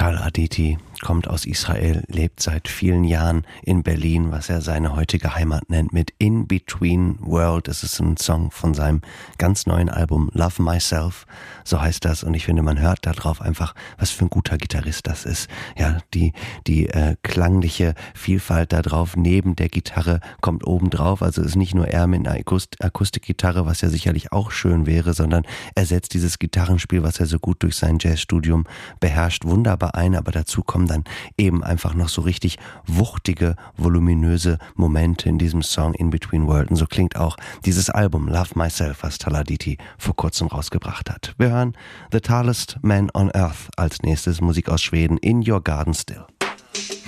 Tal Aditi kommt aus Israel, lebt seit vielen Jahren in Berlin, was er seine heutige Heimat nennt, mit In Between World. Das ist ein Song von seinem ganz neuen Album Love Myself, so heißt das. Und ich finde, man hört darauf einfach, was für ein guter Gitarrist das ist. Ja, die klangliche Vielfalt da drauf neben der Gitarre kommt oben drauf. Also ist nicht nur er mit einer Akustikgitarre, was ja sicherlich auch schön wäre, sondern er setzt dieses Gitarrenspiel, was er so gut durch sein Jazzstudium beherrscht, wunderbar ein. Aber dazu kommen dann eben einfach noch so richtig wuchtige, voluminöse Momente in diesem Song In Between World. Und so klingt auch dieses Album Love Myself, was Tal Aditi vor kurzem rausgebracht hat. Wir hören The Tallest Man on Earth als nächstes, Musik aus Schweden, In Your Garden Still.